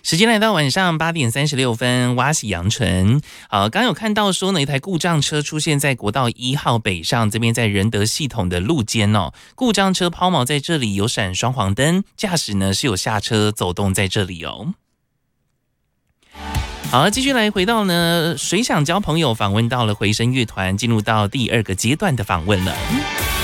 时间来到晚上8:36，挖喜阳春。刚有看到说呢，一台故障车出现在国道1号北上，这边在仁德系统的路肩哦，故障车抛锚在这里，有闪双黄灯，驾驶呢是有下车走动在这里哦。好，继续来回到呢，水想交朋友访问到了回声乐团，进入到第2个阶段的访问了。